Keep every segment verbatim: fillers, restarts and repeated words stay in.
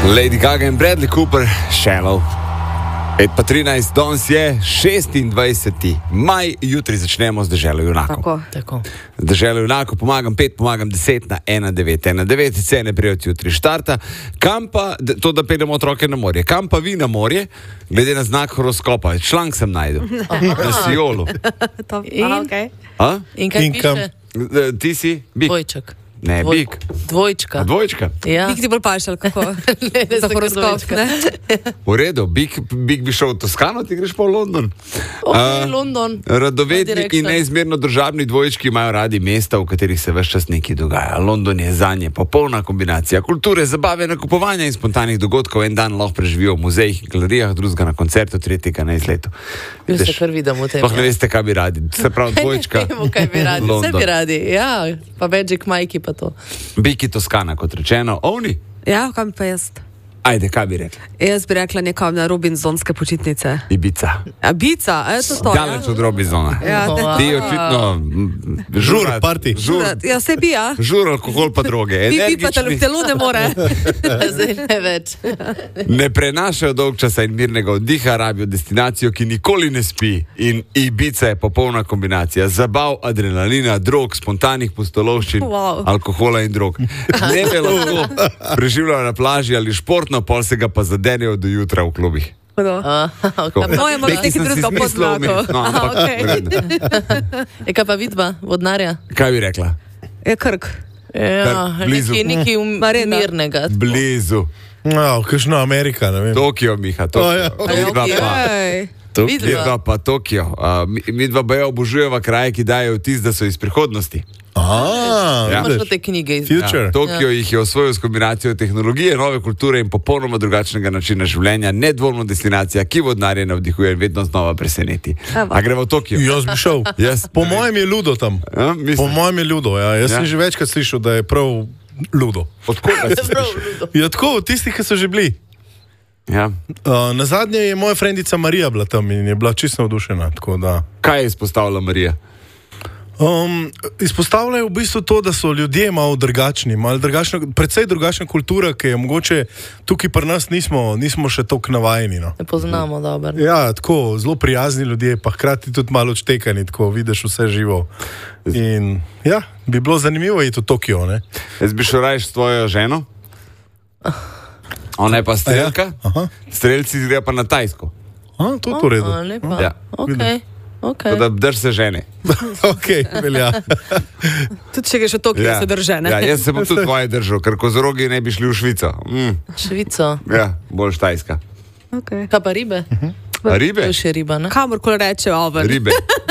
Lady Gaga in Bradley Cooper, Shallow. pet pa trinajst, danes je šestindvajseti maj, jutri začnemo z Deželo junakov. Tako, tako. Z Deželo junakov pomagam pet, pomagam deset na ena devet ena devet, cene prijeti jutri štarta. Kam pa, to da peljemo otroke na morje, kam pa vi na morje, glede na znak horoskopa, članek sem najdel, na Sijolu. In, okay. In kaj In piše? Ti si bik. Dvojček. Ne, Dvoj, bik. Dvojčka. A dvojčka? Ja. Bik ti bolj pašal, kako? Ne, ne, za horoskop, ne? V redu, bik, bik bi šel v Toskano, ti greš pa v London. Ok, uh, London. Radovedniki in neizmerno državni dvojčki imajo radi mesta, v katerih se ves čas nekaj dogaja. London je zanje popolna kombinacija kulture, zabave, nakupovanja in spontanih dogodkov. En dan lahko preživijo v muzejih, galerijah, drugega na koncertu, tretjega na izletu. Jaz se kar vidim v tem. Sploh ne veste, kaj bi radi. Se pravi, dvojčka. Ne vemo, kaj bi radi. Vse bi radi, ja. Pa Magic Mikey pa to. Biki Toskana, kot rečeno. Ovni? Ja, kam pa jaz? Ajde, kaj bi rekla? Jaz bi rekla nekam na Robinsonske počitnice. Ibiza. Ibiza, a je to to? Daleč od Robinsona. Ja, wow. Ti očitno žur, party. Žur, ja, se bi, ja. Žur, alkohol pa droge. Bi, bi pa telo ne more. Zdaj ne več. Ne prenašajo dolg časa in mirnega oddiha, rabijo destinacijo, ki nikoli ne spi. In Ibiza je popolna kombinacija zabav, adrenalina, drog, spontanih pustolovščin, wow. alkohola in drog. Ne me lahko preživljajo na plaži ali športno, pol se ga pa zadenejo do jutra v klubih. Uh, okay. No, je morda nekaj drugega podlako. No, ampak, okay. Kaj pa vidva, vodnarja? Kaj bi rekla? Je Krk. Ja, nekaj, nekaj um, mirnega. Blizu. No, kakšno Amerika, ne vem. Tokio, Miha, Tokio. Oh, ja. Vidva pa. Vidva pa Tokio. Uh, midva bajo obožujeva kraje, ki dajo vtis, da so iz prihodnosti. Ah, ja. Imaš te knjige iz ja. Tokio ja. jih je osvojil s kombinacijo tehnologije, nove kulture in popolnoma drugačnega načina življenja, nedvomno destinacija, ki vodnarje navdihuje in vedno znova preseneti. A gremo v Tokio? Jaz bi šel. Yes. Po mojem je ludo tam. Ja, po mojem je ludo, ja. Jaz ja. sem že večkrat slišal, da je prav ludo. Od koga si slišal? Ja, tako, od tistih, ki so že bili. Ja. Uh, na zadnje je moja frendica Marija bila tam in je bila čisto navdušena. Da... Kaj je izpostavila Marija? Um, izpostavljajo v bistvu to, da so ljudje malo drugačni, malo drugačna, predvsej drugačna kultura, ki je mogoče tukaj pri nas nismo, nismo še toliko navajeni. No. Ne poznamo dobro. Ja, tako, zelo prijazni ljudje, pa hkrati tudi malo odštekani, tako vidiš vse živo. In ja, bi bilo zanimivo iti v Tokio, ne? Jaz bi šel raje s tvojo ženo? Ona je pa strelka? Ja? Strelci gre pa na Tajsko. A, to je to redo. Lepa, ja. Okej. Okay. Da drž se žene. Ok, velja. Tudi če greš v Tokio, ja. se držene. Ja, jaz se bom tudi tvoje držal, ker kozorogi ne bi šli v Švico. Mm. Švico? Ja, bolj Tajska. Okay. Kaj pa ribe? Uh-huh. A ribe? To je še riba, ne? Kamorkoli reče Oven. Ribe.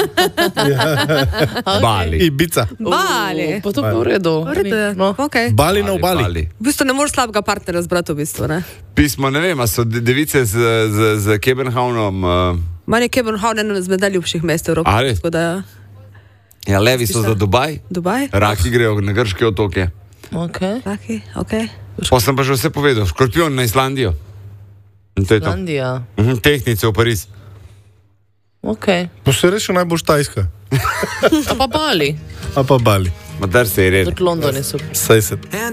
Okay. Bali. Ibiza. Bali. Pa to pa v redu. No. Okay. Bali na obali. Bali. V bistvu ne moreš slabega partnera zbrati v bistvu, ne? Pismo, ne vem, a so device z, z, z Kebenhavnom... Uh... Manje Kebenhavn je eno izmed najljubših mest v Evropi. Ali? Da... Ja, levi so za Dubaj. Dubaj? Raki grejo na grške otoke. Ok. Raki, ok. Pa sem pa že vse povedal. Škorpion na Islandijo. Islandija. Uh-huh, tehnice v Pariz. Ok. Pa se reče najbolj Tajska. A pa Bali. A pa Bali. Ma dar se je red. Tudi London je super. Saj se.